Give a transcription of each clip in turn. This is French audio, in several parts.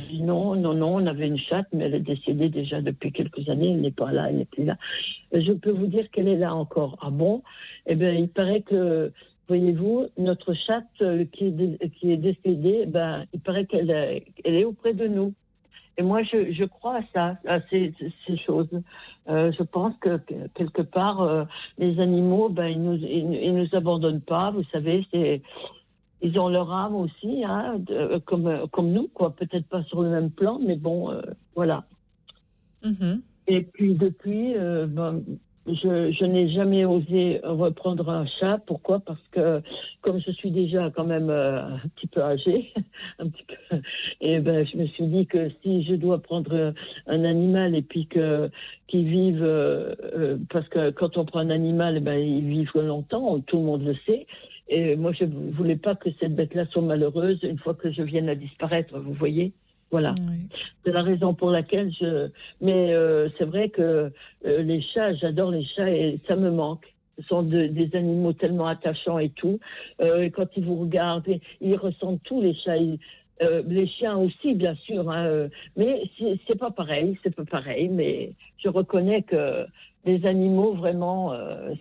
dit non, non, non, on avait une chatte, mais elle est décédée déjà depuis quelques années, elle n'est pas là, elle n'est plus là. Je peux vous dire qu'elle est là encore. Ah bon? Eh bien, il paraît que, voyez-vous, notre chatte qui est décédée, ben, il paraît elle est auprès de nous. Et moi, je crois à ça, à ces choses. Je pense que quelque part, les animaux, ben, ils nous abandonnent pas. Vous savez, ils ont leur âme aussi, hein, comme nous, quoi. Peut-être pas sur le même plan, mais bon, voilà. Mhm. Et puis depuis, ben, je n'ai jamais osé reprendre un chat. Pourquoi? Parce que comme je suis déjà quand même un petit peu âgée, un petit peu, et ben je me suis dit que si je dois prendre un animal et puis qu'ils vivent, parce que quand on prend un animal, eh ben ils vivent longtemps, tout le monde le sait. Et moi je voulais pas que cette bête-là soit malheureuse une fois que je vienne à disparaître. Vous voyez? Voilà. Oui. C'est la raison pour laquelle Mais c'est vrai que les chats, j'adore les chats et ça me manque. Ce sont des animaux tellement attachants et tout. Et quand ils vous regardent, ils ressentent tout, les chats. Les chiens aussi, bien sûr. Hein, mais c'est pas pareil, c'est pas pareil. Mais je reconnais que les animaux, vraiment,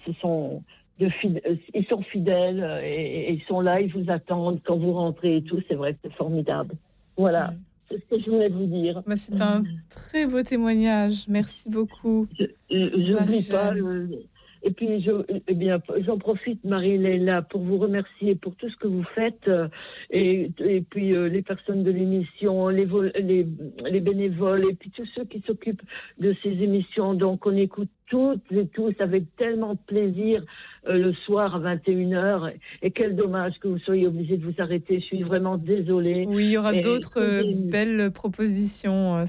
ils sont fidèles et ils sont là, ils vous attendent quand vous rentrez et tout. C'est vrai que c'est formidable. Voilà. Oui. C'est ce que je voulais vous dire. Bah, c'est un très beau témoignage. Merci beaucoup, J'oublie pas. Marie-Jeanne. Et puis, eh bien, j'en profite, Marie-Léla, pour vous remercier pour tout ce que vous faites. Et puis, les personnes de l'émission, les bénévoles, et puis tous ceux qui s'occupent de ces émissions. Donc, on écoute toutes et tous avec tellement de plaisir le soir à 21h. Et quel dommage que vous soyez obligés de vous arrêter. Je suis vraiment désolée. Oui, il y aura Et d'autres belles propositions.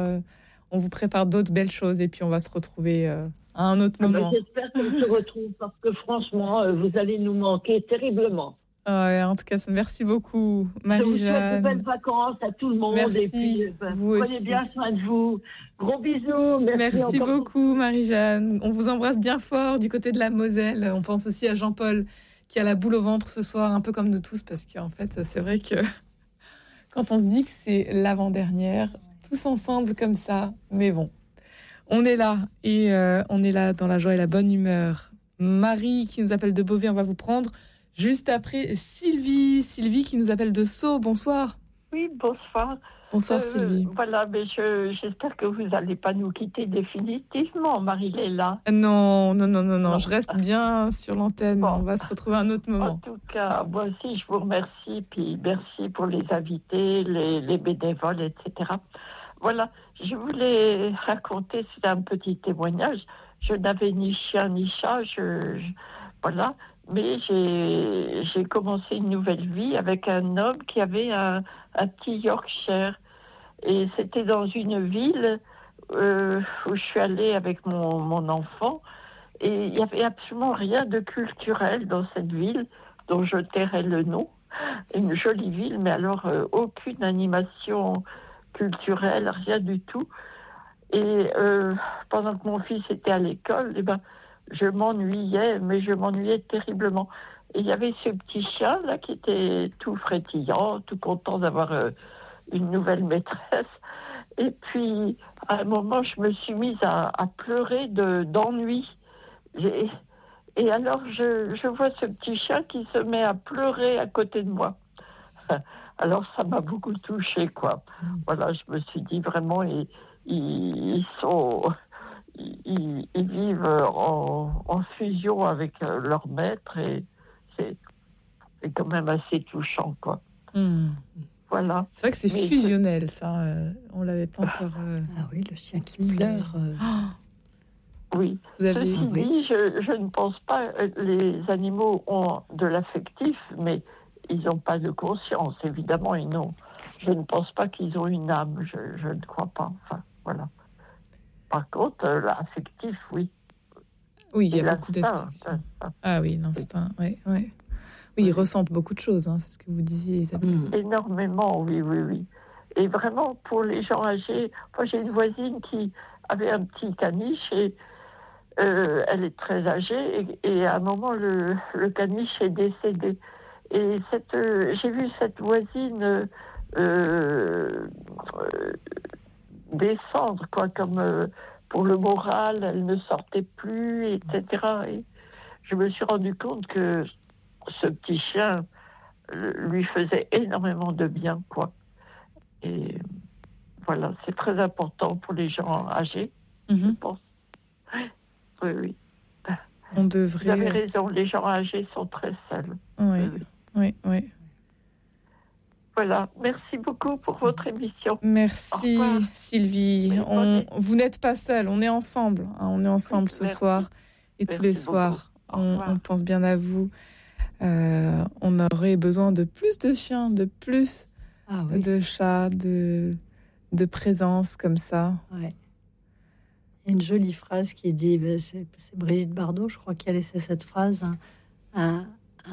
On vous prépare d'autres belles choses et puis on va se retrouver à un autre moment. j'espère qu'on se retrouve parce que franchement, vous allez nous manquer terriblement. Ouais, en tout cas, merci beaucoup, Je vous souhaite de Marie-Jeanne. belles vacances à tout le monde. Merci, Et puis, vous prenez aussi. bien soin de vous. Gros bisous. Merci encore beaucoup, Marie-Jeanne. On vous embrasse bien fort du côté de la Moselle. On pense aussi à Jean-Paul qui a la boule au ventre ce soir, un peu comme nous tous, parce qu'en fait, c'est vrai que quand on se dit que c'est l'avant-dernière, tous ensemble comme ça, mais bon, on est là et on est là dans la joie et la bonne humeur. Marie qui nous appelle de Beauvais, on va vous prendre juste après Sylvie qui nous appelle de Sceaux. Bonsoir. Oui, bonsoir. Bonsoir Sylvie. Voilà, mais j'espère que vous n'allez pas nous quitter définitivement, Marie-Léla. Non, je reste bien sur l'antenne. Bon. On va se retrouver à un autre moment. En tout cas, moi aussi, je vous remercie, puis merci pour les invités, les bénévoles, etc. Voilà, je voulais raconter, c'est un petit témoignage. Je n'avais ni chien ni chat, voilà. Mais j'ai commencé une nouvelle vie avec un homme qui avait un petit Yorkshire. Et c'était dans une ville où je suis allée avec mon enfant. Et il n'y avait absolument rien de culturel dans cette ville, dont je tairai le nom. Une jolie ville, mais alors aucune animation culturelle, rien du tout. Et pendant que mon fils était à l'école, eh ben, je m'ennuyais, mais je m'ennuyais terriblement. Et il y avait ce petit chien là qui était tout frétillant, tout content d'avoir une nouvelle maîtresse. Et puis, à un moment, je me suis mise à pleurer d'ennui. Et alors, je vois ce petit chien qui se met à pleurer à côté de moi. Alors, ça m'a beaucoup touchée, quoi. Voilà, je me suis dit vraiment, ils vivent en fusion avec leur maître et c'est quand même assez touchant, quoi. Voilà. C'est vrai que c'est fusionnel, ça. On l'avait pas encore. Ah oui, le chien qui pleure. Oui. Ceci dit, je ne pense pas les animaux ont de l'affectif, mais ils n'ont pas de conscience, évidemment. Je ne pense pas qu'ils ont une âme. Je ne crois pas. Enfin, voilà. Par contre, l'affectif, oui. Oui, il y a beaucoup d'affection. Ah oui, l'instinct, oui. Oui, ils ressentent beaucoup de choses, hein, c'est ce que vous disiez, Isabelle. Énormément, oui. Et vraiment, pour les gens âgés, moi j'ai une voisine qui avait un petit caniche et elle est très âgée et à un moment, le caniche est décédé. Et j'ai vu cette voisine descendre, quoi, comme pour le moral, elle ne sortait plus, etc. Et je me suis rendu compte que ce petit chien lui faisait énormément de bien, quoi. Et voilà, c'est très important pour les gens âgés, je pense. Oui. On devrait... Vous avez raison, les gens âgés sont très seuls. Oui. Voilà, merci beaucoup pour votre émission. Merci Sylvie. Vous n'êtes pas seule, on est ensemble. On est ensemble ce soir et tous les soirs. On pense bien à vous. On aurait besoin de plus de chiens, de plus de chats, de présence comme ça. Ouais. Il y a une jolie phrase qui est dit, c'est Brigitte Bardot, je crois, qui a laissé cette phrase. Un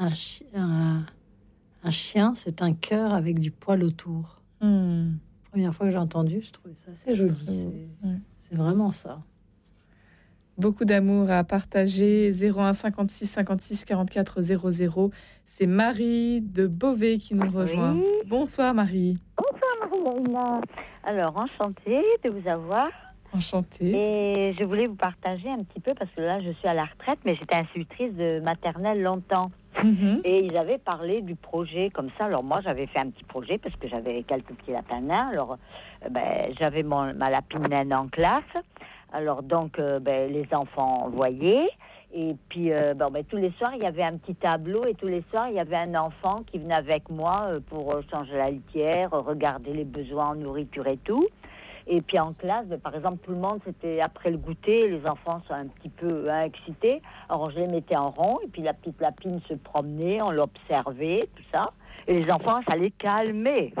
chien, c'est un cœur avec du poil autour. Première fois que j'ai entendu, je trouvais ça assez joli. C'est vraiment ça. Beaucoup d'amour à partager. 01 56 56 44 00. C'est Marie de Beauvais qui nous rejoint. Bonsoir Marie. Bonsoir Marie-Hélène. Alors, enchantée de vous avoir. Enchantée. Et je voulais vous partager un petit peu, parce que là, je suis à la retraite, mais j'étais institutrice de maternelle longtemps. Et ils avaient parlé du projet comme ça. Alors moi, j'avais fait un petit projet parce que j'avais quelques petits lapins nains. Alors, j'avais ma lapine naine en classe. Alors donc, les enfants voyaient. Et puis, tous les soirs, il y avait un petit tableau. Et tous les soirs, il y avait un enfant qui venait avec moi pour changer la litière, regarder les besoins en nourriture et tout. Et puis en classe, par exemple, tout le monde, c'était après le goûter, les enfants sont un petit peu excités. Alors je les mettais en rond, et puis la petite lapine se promenait, on l'observait, tout ça. Et les enfants, ça les calmait.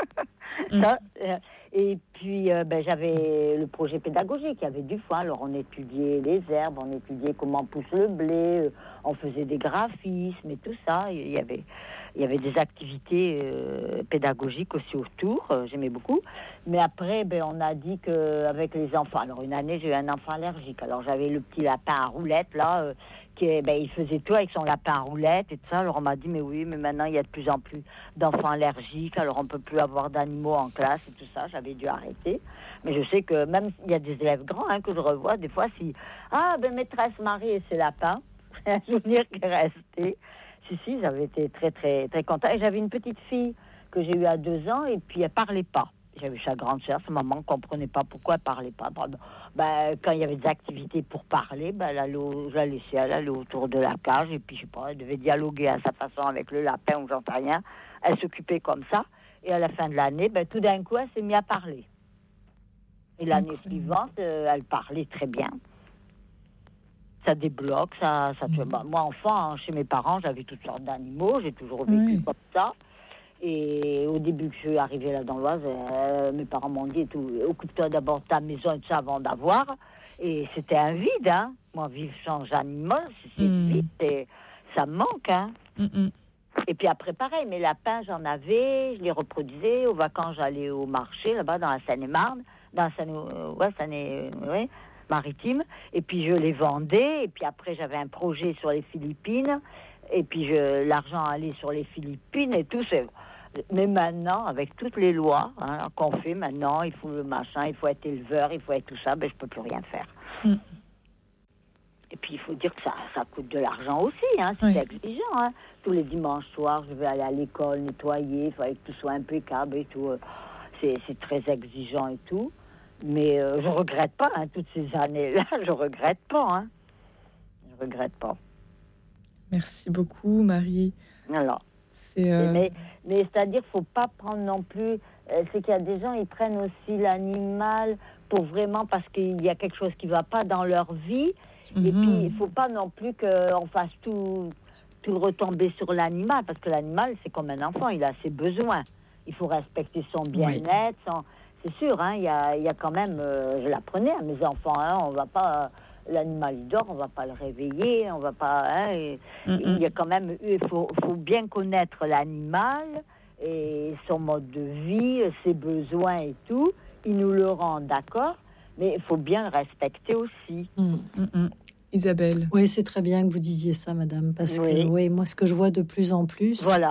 Et puis j'avais le projet pédagogique, il y avait du foin. Alors on étudiait les herbes, on étudiait comment pousse le blé, on faisait des graphismes et tout ça. Il y avait des activités pédagogiques aussi autour, j'aimais beaucoup. Mais après, on a dit qu'avec les enfants... Alors, une année, j'ai eu un enfant allergique. Alors, j'avais le petit lapin à roulettes, là, il faisait tout avec son lapin à roulettes et tout ça. Alors, on m'a dit, mais maintenant, il y a de plus en plus d'enfants allergiques. Alors, on ne peut plus avoir d'animaux en classe et tout ça. J'avais dû arrêter. Mais je sais que même il y a des élèves grands que je revois, des fois, maîtresse Marie et ses lapins, c'est un souvenir qui est resté. Si, j'avais été très, très, très contente. Et j'avais une petite fille que j'ai eue à 2 ans, et puis elle parlait pas. J'avais sa grande sœur, sa maman ne comprenait pas pourquoi elle parlait pas. Quand il y avait des activités pour parler, je la laissais, elle allait autour de la cage, et puis je sais pas, elle devait dialoguer à sa façon avec le lapin ou j'en sais rien. Elle s'occupait comme ça, et à la fin de l'année, tout d'un coup, elle s'est mise à parler. Et l'année suivante, elle parlait très bien. Ça débloque, ça. Moi, enfant, chez mes parents, j'avais toutes sortes d'animaux, j'ai toujours vécu comme ça. Et au début que je suis arrivée là dans l'Oise, mes parents m'ont dit, occupe-toi d'abord de ta maison et tout ça avant d'avoir. Et c'était un vide, hein. Moi, vivre sans animaux, c'est vide, ça me manque, hein. Et puis après, pareil, mes lapins, j'en avais, je les reproduisais. Aux vacances, j'allais au marché, là-bas, dans la Seine-et-Marne, maritime, et puis je les vendais, et puis après j'avais un projet sur les Philippines, et puis l'argent allait sur les Philippines et tout. Mais maintenant, avec toutes les lois qu'on fait maintenant, il faut le machin, il faut être éleveur, il faut être tout ça, je peux plus rien faire. Et puis il faut dire que ça coûte de l'argent aussi, c'est exigeant. Tous les dimanches soirs, je vais aller à l'école nettoyer, il faut que tout soit impeccable et tout. C'est très exigeant et tout. Mais je regrette pas, toutes ces années-là, je regrette pas. Je regrette pas. Merci beaucoup, Marie. Alors, mais c'est-à-dire, faut pas prendre non plus... c'est qu'il y a des gens, ils prennent aussi l'animal pour vraiment... Parce qu'il y a quelque chose qui va pas dans leur vie. Et puis, il faut pas non plus qu'on fasse tout retomber sur l'animal. Parce que l'animal, c'est comme un enfant, il a ses besoins. Il faut respecter son bien-être, C'est sûr, il y a quand même... je l'apprenais à mes enfants, on va pas... l'animal, il dort, on va pas le réveiller, on va pas... il y a quand même... Il faut bien connaître l'animal et son mode de vie, ses besoins et tout. Il nous le rend, d'accord, mais il faut bien le respecter aussi. Isabelle. Oui, c'est très bien que vous disiez ça, madame, parce que moi, ce que je vois de plus en plus... Voilà.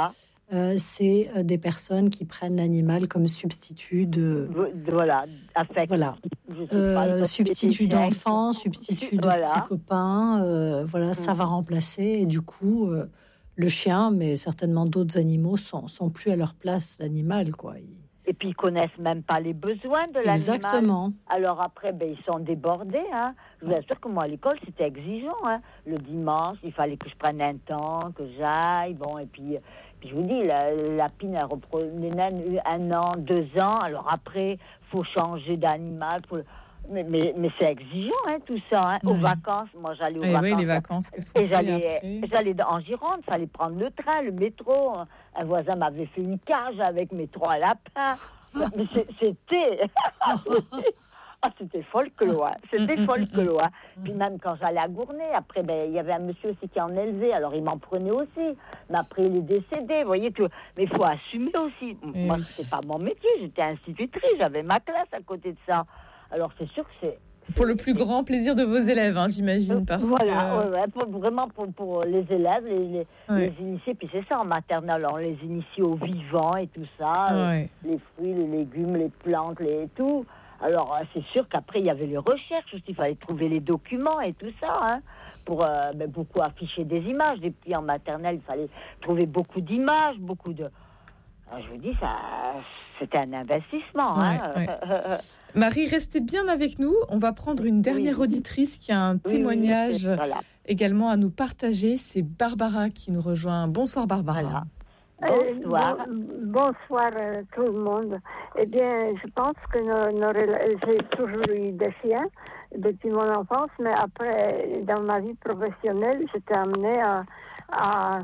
c'est des personnes qui prennent l'animal comme substitut de... Voilà, affect. Voilà. Substitut d'enfant, substitut de petit copain. Voilà, ça va remplacer. Et du coup, le chien, mais certainement d'autres animaux, sont plus à leur place d'animal, quoi. Et puis, ils connaissent même pas les besoins de l'animal. Exactement. Alors après, ils sont débordés. Hein. Je vous assure que moi, à l'école, c'était exigeant. Hein. Le dimanche, il fallait que je prenne un temps, que j'aille. Bon, et puis je vous dis, la Pine, elle reprenait 1 an, 2 ans. Alors après, faut changer d'animal. Mais c'est exigeant, hein, tout ça. Hein. Aux vacances, moi, j'allais aux vacances. Oui, les vacances, qu'est-ce qu'on fait après ? J'allais en Gironde, il fallait prendre le train, le métro. Un voisin m'avait fait une cage avec mes 3 lapins. Mais c'était... c'était folklore. C'était folklore. Puis même quand j'allais à Gournay, après, il y avait un monsieur aussi qui en élevait, alors il m'en prenait aussi. Mais après, il est décédé, vous voyez. Mais il faut assumer aussi. Moi, c'est pas mon métier, j'étais institutrice, j'avais ma classe à côté de ça. Alors, c'est sûr que c'est... Pour le plus grand plaisir de vos élèves, hein, j'imagine. Vraiment pour les élèves, les initiés. Puis c'est ça, en maternelle, on les initie au vivant et tout ça. Les fruits, les légumes, les plantes, tout. Alors, c'est sûr qu'après, il y avait les recherches aussi. Il fallait trouver les documents et tout ça, hein, pour beaucoup afficher des images. Des petits en maternelle, il fallait trouver beaucoup d'images, beaucoup de... Je vous dis, c'était un investissement. Marie, restez bien avec nous. On va prendre une dernière auditrice qui a un témoignage également à nous partager. C'est Barbara qui nous rejoint. Bonsoir, Barbara. Bonsoir. Bonsoir tout le monde. Eh bien, je pense que j'ai toujours eu des chiens depuis mon enfance, mais après, dans ma vie professionnelle, j'étais amenée à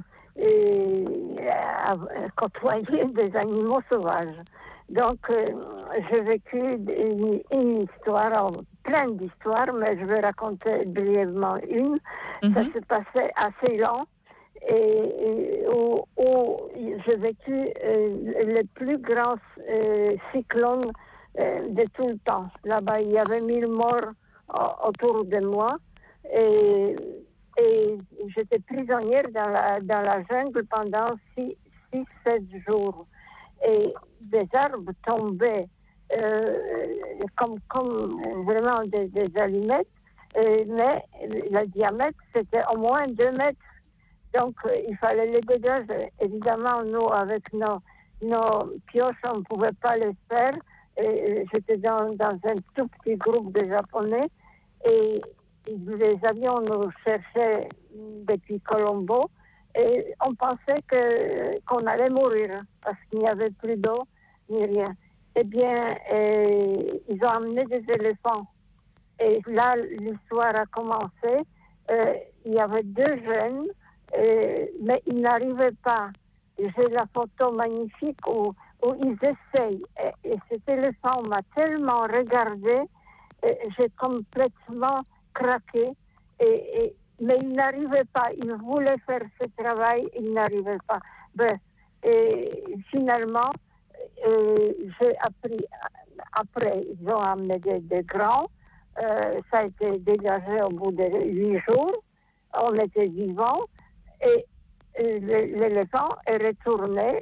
côtoyer des animaux sauvages. Donc, j'ai vécu une histoire, plein d'histoires, mais je vais raconter brièvement une. Ça se passait assez lent et où j'ai vécu le plus grand cyclone de tout le temps. Là-bas, il y avait 1000 morts autour de moi et j'étais prisonnière dans la jungle pendant 6-7 jours. Et des arbres tombaient comme vraiment des allumettes, mais le diamètre, c'était au moins 2 mètres. Donc, il fallait les dégager. Évidemment, nous, avec nos pioches, on ne pouvait pas les faire. Et j'étais dans un tout petit groupe de Japonais et les avions nous cherchaient depuis Colombo et on pensait qu'on allait mourir parce qu'il n'y avait plus d'eau ni rien. Eh bien, ils ont amené des éléphants. Et là, l'histoire a commencé. Il y avait 2 jeunes, mais ils n'arrivaient pas. J'ai la photo magnifique où ils essayent. Et cet éléphant m'a tellement regardé, j'ai complètement craqué. Mais il n'arrivait pas. Il voulait faire ce travail, il n'arrivait pas. Et finalement, j'ai appris. Après, ils ont amené des grands. Ça a été dégagé au bout de 8 jours. On était vivants. Et l'éléphant est retourné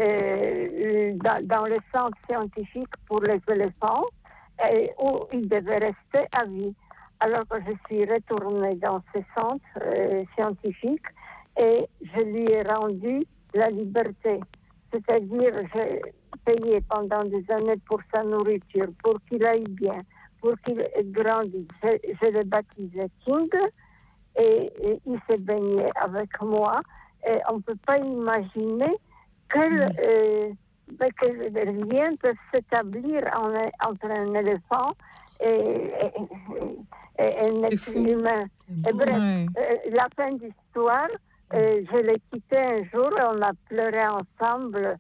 dans le centre scientifique pour les éléphants où il devait rester à vie. Alors que je suis retournée dans ce centre scientifique et je lui ai rendu la liberté. C'est-à-dire, j'ai payé pendant des années pour sa nourriture, pour qu'il aille bien, pour qu'il grandisse. Je l'ai baptisé King et il s'est baigné avec moi. Et on ne peut pas imaginer que rien peut s'établir entre un éléphant et un être humain. Et bref, la fin d'histoire, je l'ai quitté un jour et on a pleuré ensemble.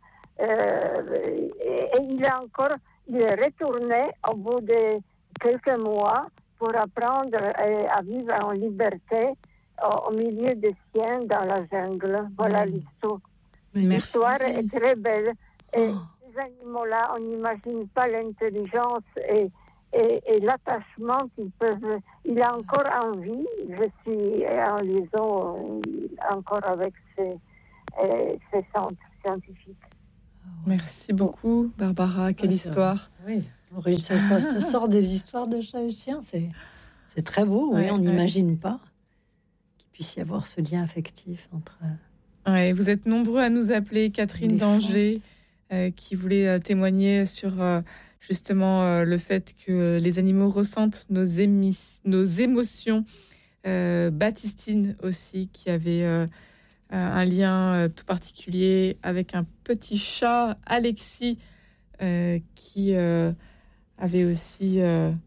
Et il est retourné au bout de quelques mois pour apprendre à vivre en liberté au milieu des siens dans la jungle. Voilà l'histoire. L'histoire est très belle. Et ces animaux-là, on n'imagine pas l'intelligence et l'attachement qu'ils peuvent. Il a encore envie. Je suis en liaison encore avec ces centres scientifique. Merci beaucoup, Barbara. Quelle histoire. Oui, ça sort des histoires de chats et chiens. C'est très beau, oui, on n'imagine pas qu'il puisse y avoir ce lien affectif entre... Ouais, vous êtes nombreux à nous appeler. Catherine d'Angers, qui voulait témoigner sur justement le fait que les animaux ressentent nos émotions. Baptistine aussi, qui avait un lien tout particulier avec un petit chat, Alexis, qui avait aussi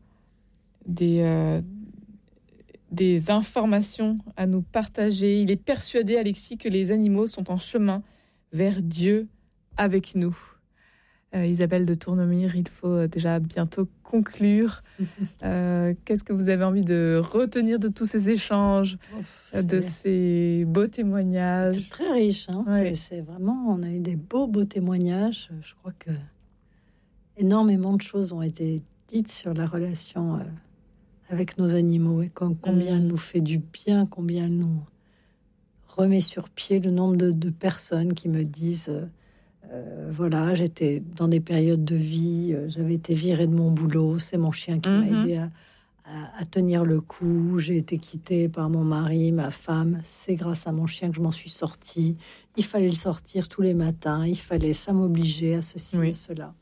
des informations à nous partager. Il est persuadé, Alexis, que les animaux sont en chemin vers Dieu avec nous. Isabelle de Tournemire, il faut déjà bientôt conclure. Qu'est-ce que vous avez envie de retenir de tous ces échanges, de ces beaux témoignages? C'est très riche, hein. C'est vraiment, on a eu des beaux témoignages. Je crois que énormément de choses ont été dites sur la relation avec nos animaux et combien elle nous fait du bien, combien elle nous remet sur pied. Le nombre de personnes qui me disent voilà, j'étais dans des périodes de vie, j'avais été virée de mon boulot, c'est mon chien qui m'a aidé à tenir le coup, j'ai été quittée par mon mari, ma femme, c'est grâce à mon chien que je m'en suis sortie. Il fallait le sortir tous les matins, ça m'obligeait à ceci et cela.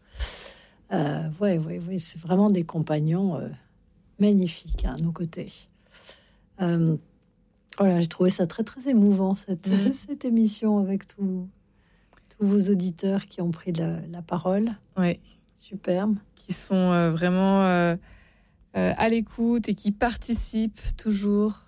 Oui, c'est vraiment des compagnons magnifiques à nos côtés. Voilà, j'ai trouvé ça très très émouvant cette émission avec tous vos auditeurs qui ont pris la parole. Oui, superbe, qui sont vraiment à l'écoute et qui participent toujours,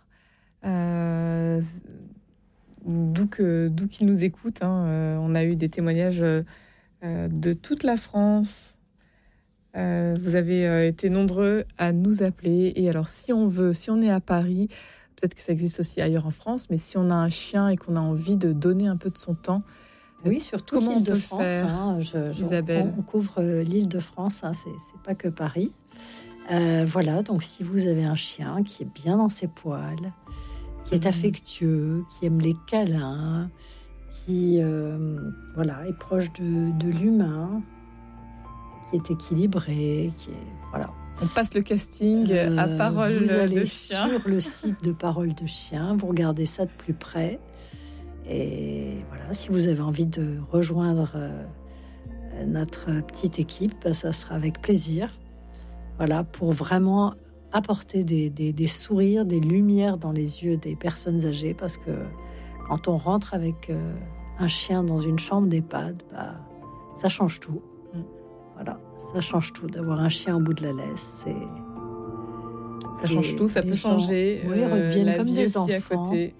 d'où qu'ils nous écoutent. On a eu des témoignages de toute la France. Vous avez été nombreux à nous appeler. Et alors, si on est à Paris, peut-être que ça existe aussi ailleurs en France, mais si on a un chien et qu'on a envie de donner un peu de son temps, oui, surtout l'île de France. Isabelle, on couvre l'île de France. C'est pas que Paris. Voilà. Donc, si vous avez un chien qui est bien dans ses poils, qui est affectueux, qui aime les câlins, qui est proche de l'humain, qui est équilibré, On passe le casting à Parole de Chien. Sur le site de Parole de Chien, vous regardez ça de plus près. Et voilà, si vous avez envie de rejoindre notre petite équipe, ça sera avec plaisir. Voilà, pour vraiment apporter des sourires, des lumières dans les yeux des personnes âgées, parce que quand on rentre avec un chien dans une chambre d'EHPAD, ça change tout. Voilà, ça change tout d'avoir un chien au bout de la laisse. Ça change tout, ça peut changer. Oui, redeviennent la comme vie des aussi enfants. À côté.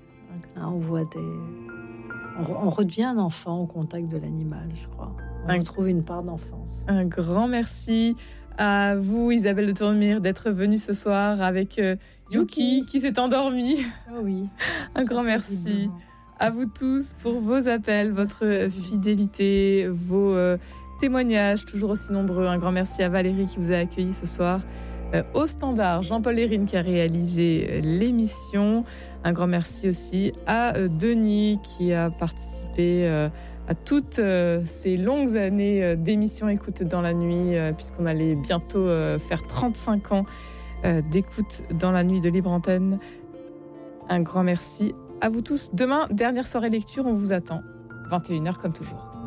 On redevient un enfant au contact de l'animal, je crois. On retrouve une part d'enfance. Un grand merci à vous, Isabelle de Tournemire, d'être venue ce soir avec Yuki qui s'est endormi. Oh oui. Un grand merci à vous tous pour vos appels, votre fidélité, vos témoignages toujours aussi nombreux. Un grand merci à Valérie qui vous a accueilli ce soir au standard, Jean-Paul Hérine qui a réalisé l'émission. Un grand merci aussi à Denis qui a participé à toutes ces longues années d'émission Écoute dans la nuit, puisqu'on allait bientôt faire 35 ans d'écoute dans la nuit de Libre Antenne. Un grand merci à vous tous. Demain, dernière soirée lecture, on vous attend, 21h comme toujours.